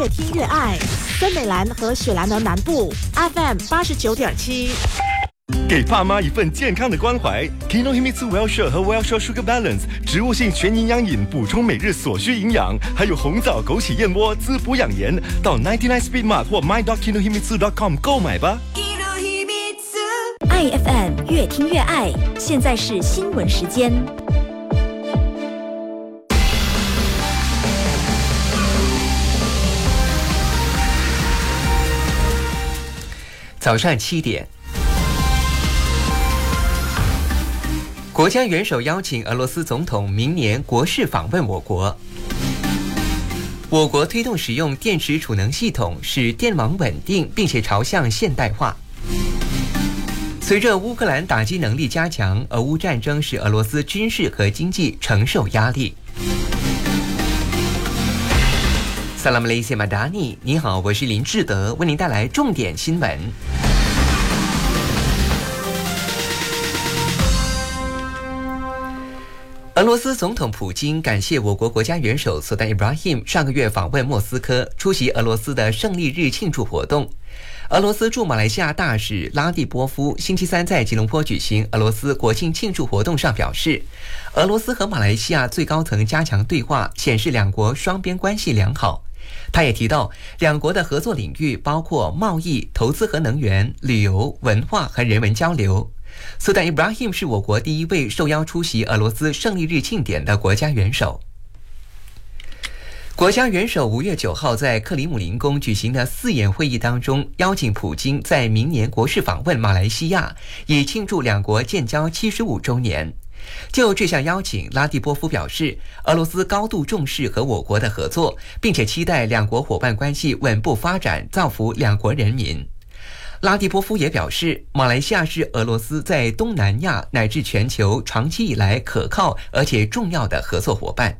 越听越爱，森美兰和雪兰莪南部 FM 89.7。 给爸妈一份健康的关怀 Kinohimitsu Wellshore 和 Wellshore Sugar Balance 植物性全营养饮，补充每日所需营养，还有红枣枸杞燕窝滋补养颜，到99 Speed Mart 或 my.kinohimitsu.com 购买吧。 爱 FM 越听越爱，现在是新闻时间。 早上7点，国家元首邀请俄罗斯总统明年国事访问我国。我国推动使用电池储能系统，使电网稳定并且朝向现代化。随着乌克兰打击能力加强，俄乌战争使俄罗斯军事和经济承受压力。萨拉姆雷西马达尼，你好，我是林志德，为您带来重点新闻。俄罗斯总统普京感谢我国国家元首苏丹伊布拉希姆上个月访问莫斯科，出席俄罗斯的胜利日庆祝活动。俄罗斯驻马来西亚大使拉蒂波夫星期三在吉隆坡举行俄罗斯国庆庆祝活动上表示，俄罗斯和马来西亚最高层加强对话，显示两国双边关系良好。他也提到，两国的合作领域包括贸易、投资和能源、旅游、文化和人文交流。苏丹伊布拉希姆是我国第一位受邀出席俄罗斯胜利日庆典的国家元首。国家元首5月9号在克里姆林宫举行的4眼会议当中，邀请普京在明年国事访问马来西亚，以庆祝两国建交75周年。就这项邀请，拉蒂波夫表示，俄罗斯高度重视和我国的合作，并且期待两国伙伴关系稳步发展，造福两国人民。拉蒂波夫也表示，马来西亚是俄罗斯在东南亚乃至全球长期以来可靠而且重要的合作伙伴。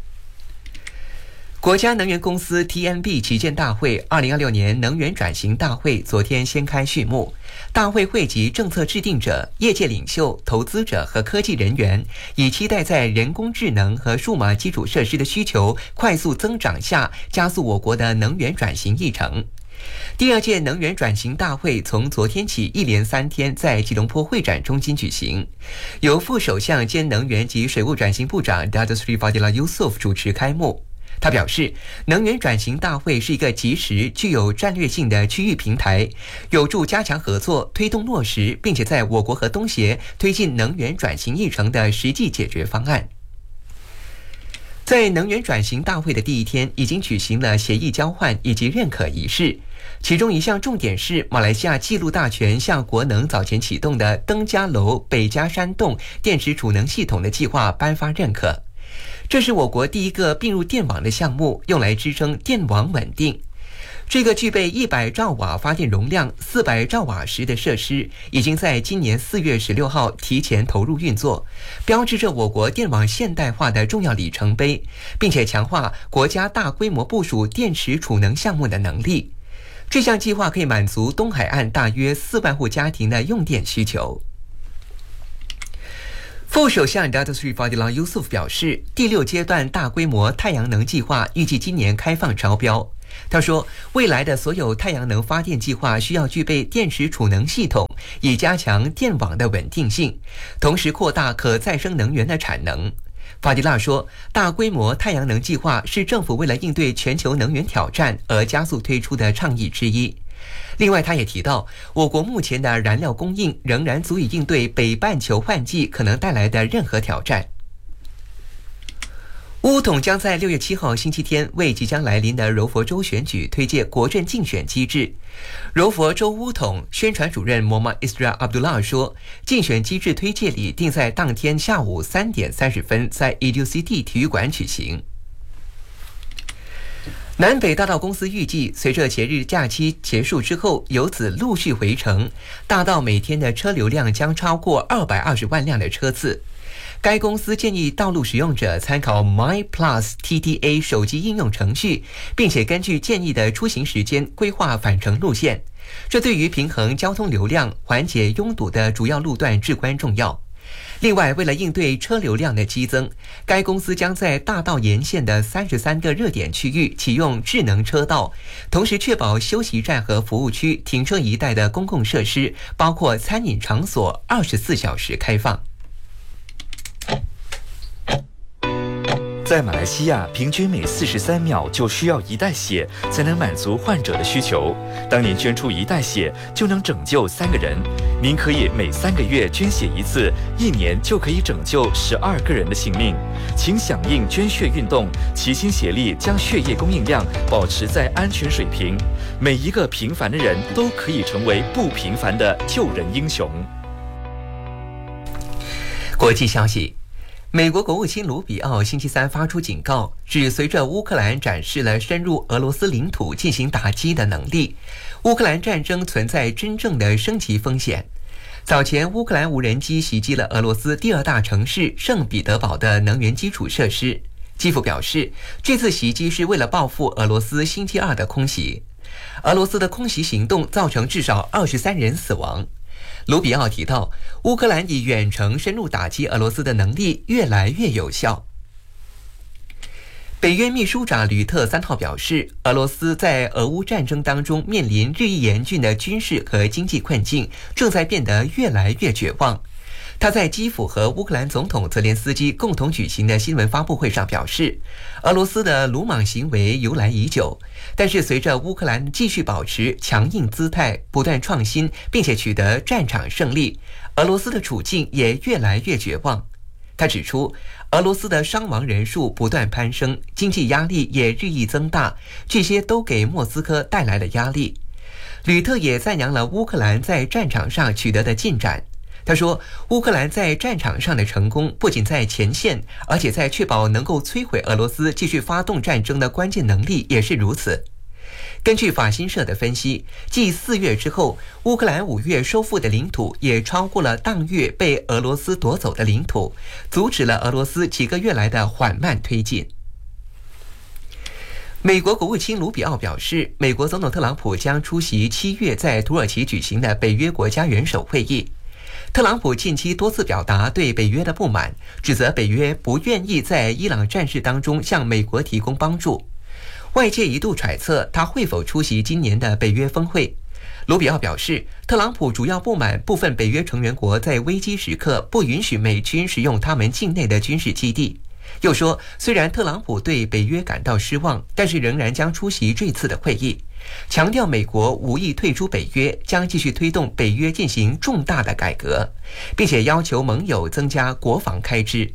国家能源公司 TNB 旗舰大会2026年能源转型大会昨天掀开序幕。大会汇集政策制定者、业界领袖、投资者和科技人员，以期待在人工智能和数码基础设施的需求快速增长下，加速我国的能源转型议程。第二届能源转型大会从昨天起一连3天在吉隆坡会展中心举行，由副首相兼能源及水务转型部长 Datuk Seri Fadilah Yusof 主持开幕。他表示，能源转型大会是一个及时、具有战略性的区域平台，有助加强合作，推动落实，并且在我国和东协推进能源转型议程的实际解决方案。在能源转型大会的第一天，已经举行了协议交换以及认可仪式。其中一项重点是马来西亚记录大全向国能早前启动的登嘉楼北加山洞电池储能系统的计划颁发认可。这是我国第一个并入电网的项目，用来支撑电网稳定。这个具备100兆瓦发电容量、400兆瓦时的设施，已经在今年4月16号提前投入运作，标志着我国电网现代化的重要里程碑，并且强化国家大规模部署电池储能项目的能力。这项计划可以满足东海岸大约4万户家庭的用电需求。副首相 Datuk Seri Fadilah Yusof 表示，第6阶段大规模太阳能计划预计今年开放招标。他说，未来的所有太阳能发电计划需要具备电池储能系统，以加强电网的稳定性，同时扩大可再生能源的产能。法迪拉说，大规模太阳能计划是政府为了应对全球能源挑战而加速推出的倡议之一。另外，他也提到，我国目前的燃料供应仍然足以应对北半球换季可能带来的任何挑战。巫统将在6月7号星期天为即将来临的柔佛州选举推介国阵竞选机制。柔佛州巫统宣传主任莫玛伊斯拉阿卜杜拉说，竞选机制推介礼定在当天下午3点30分在 EDUCT 体育馆举行。南北大道公司预计，随着节日假期结束之后，游子陆续回城，大道每天的车流量将超过220万辆的车次。该公司建议道路使用者参考 MyPlus TTA 手机应用程序，并且根据建议的出行时间规划返程路线。这对于平衡交通流量、缓解拥堵的主要路段至关重要。 另外，为了应对车流量的激增，该公司将在大道沿线的33个热点区域启用智能车道，同时确保休息站和服务区、停车一带的公共设施，包括餐饮场所，24小时开放。 在马来西亚，平均每43秒就需要1袋血才能满足患者的需求。当您捐出1袋血，就能拯救3个人。您可以每3个月捐血1次，1年就可以拯救12个人的性命。请响应捐血运动，齐心协力将血液供应量保持在安全水平。每一个平凡的人都可以成为不平凡的救人英雄。 国际消息。美国国务卿卢比奥星期三发出警告，指随着乌克兰展示了深入俄罗斯领土进行打击的能力，乌克兰战争存在真正的升级风险。早前，乌克兰无人机袭击了俄罗斯第2大城市圣彼得堡的能源基础设施。基辅表示，这次袭击是为了报复俄罗斯星期2的空袭。俄罗斯的空袭行动造成至少23人死亡。卢比奥提到，乌克兰以远程深入打击俄罗斯的能力越来越有效。北约秘书长吕特3号表示，俄罗斯在俄乌战争当中面临日益严峻的军事和经济困境，正在变得越来越绝望。他在基辅和乌克兰总统泽连斯基共同举行的新闻发布会上表示，俄罗斯的鲁莽行为由来已久，但是随着乌克兰继续保持强硬姿态，不断创新，并且取得战场胜利，俄罗斯的处境也越来越绝望。他指出，俄罗斯的伤亡人数不断攀升，经济压力也日益增大，这些都给莫斯科带来了压力。吕特也赞扬了乌克兰在战场上取得的进展。他说，乌克兰在战场上的成功不仅在前线，而且在确保能够摧毁俄罗斯继续发动战争的关键能力也是如此。根据法新社的分析，继4月之后，乌克兰5月收复的领土也超过了当月被俄罗斯夺走的领土，阻止了俄罗斯几个月来的缓慢推进。美国国务卿卢比奥表示，美国总统特朗普将出席7月在土耳其举行的北约国家元首会议。特朗普近期多次表达对北约的不满，指责北约不愿意在伊朗战事当中向美国提供帮助。外界一度揣测他会否出席今年的北约峰会。卢比奥表示，特朗普主要不满部分北约成员国在危机时刻不允许美军使用他们境内的军事基地。又说，虽然特朗普对北约感到失望，但是仍然将出席这次的会议，强调美国无意退出北约，将继续推动北约进行重大的改革，并且要求盟友增加国防开支。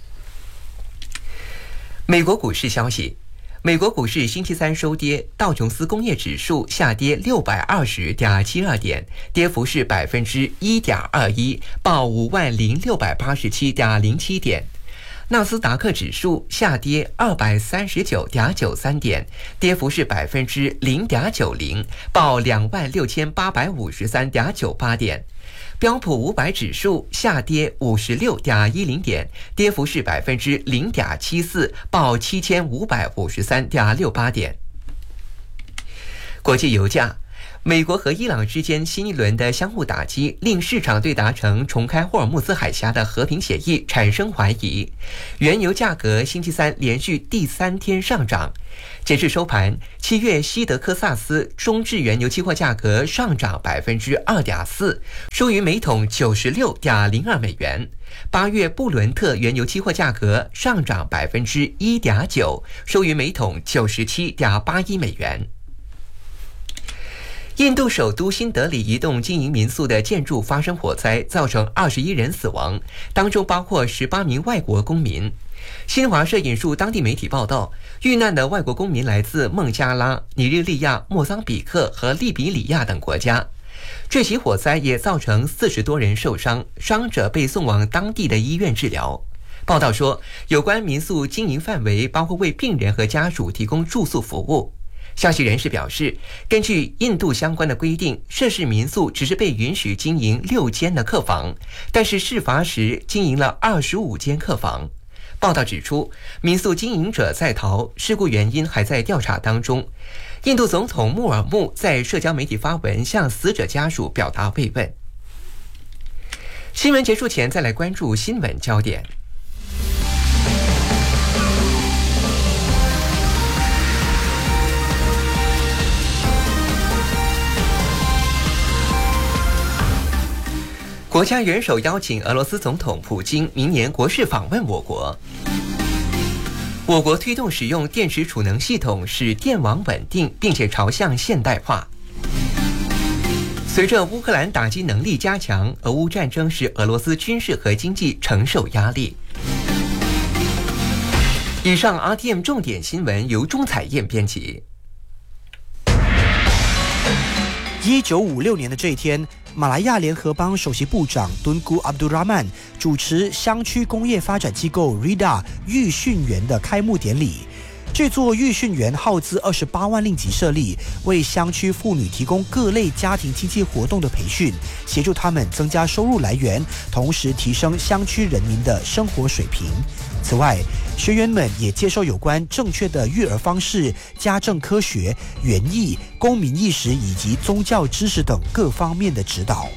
美国股市消息，美国股市星期三收跌，道琼斯工业指数下跌620.72点，跌幅是 1.21%， 报50687.07点。纳斯达克指数下跌239.93点，跌幅是 0.90%， 报26853.98点。标普500指数下跌56.10点，跌幅是 0.74%， 报7553.68点。国际油价，美国和伊朗之间新一轮的相互打击，令市场对达成重开霍尔木兹海峡的和平协议产生怀疑。原油价格星期三连续第3天上涨。截至收盘，7月西德克萨斯中质原油期货价格上涨 2.4%， 收于每桶 96.02 美元。8月布伦特原油期货价格上涨 1.9%， 收于每桶 97.81 美元。印度首都新德里一栋经营民宿的建筑发生火灾，造成21人死亡，当中包括18名外国公民。新华社引述当地媒体报道，遇难的外国公民来自孟加拉、尼日利亚、莫桑比克和利比里亚等国家。这起火灾也造成40多人受伤，伤者被送往当地的医院治疗。报道说，有关民宿经营范围包括为病人和家属提供住宿服务。消息人士表示，根据印度相关的规定，涉事民宿只是被允许经营6间的客房，但是事发时经营了25间客房。报道指出，民宿经营者在逃，事故原因还在调查当中。印度总统穆尔穆在社交媒体发文向死者家属表达慰问。 新闻结束前，再来关注新闻焦点。国家元首邀请俄罗斯总统普京明年国事访问我国。我国推动使用电池储能系统，使电网稳定，并且朝向现代化。随着乌克兰打击能力加强，俄乌战争使俄罗斯军事和经济承受压力。以上 RTM 重点新闻由钟彩燕编辑。 1956年的这一天，马来亚联合邦首席部长敦古阿卜杜拉曼主持乡区工业发展机构 RIDA 育训园的开幕典礼。这座育训园耗资28万令吉设立，为乡区妇女提供各类家庭经济活动的培训，协助他们增加收入来源，同时提升乡区人民的生活水平。此外，学员们也接受有关正确的育儿方式、家政科学、园艺、公民意识以及宗教知识等各方面的指导。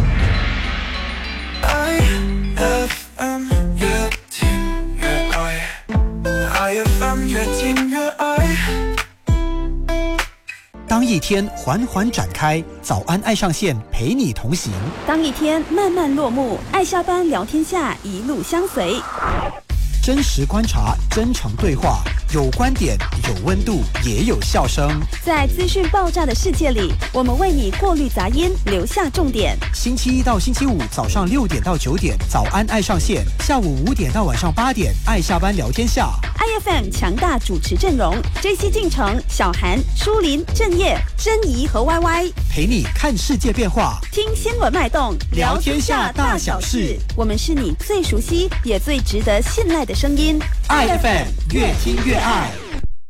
当一天缓缓展开，早安爱上线陪你同行； 当一天慢慢落幕，爱下班聊天下一路相随。 真实观察，真诚对话，有观点，有温度，也有笑声。 在资讯爆炸的世界里，我们为你过滤杂音，留下重点。 星期一到星期五早上6点到9点，早安爱上线；下午5点到晚上8点，爱下班聊天下。 IFM 强大主持阵容 ：JC 进城、小韩、舒林、郑业、珍怡和 YY， 陪你看世界变化， 听新闻脉动， 聊天下大小事。 我们是你最熟悉也最值得信赖的声音。 IFM 越听越爱。